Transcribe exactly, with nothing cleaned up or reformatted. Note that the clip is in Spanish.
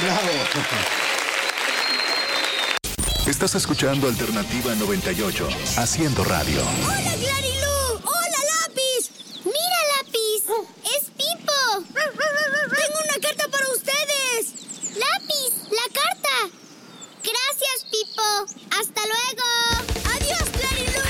Bravo. Estás escuchando Alternativa noventa y ocho, haciendo radio. ¡Hola, Clarilú! ¡Hola, Lápiz! ¡Mira, Lápiz! ¡Es Pipo! ¡Tengo una carta para ustedes! ¡Lápiz! ¡La carta! ¡Gracias, Pipo! ¡Hasta luego!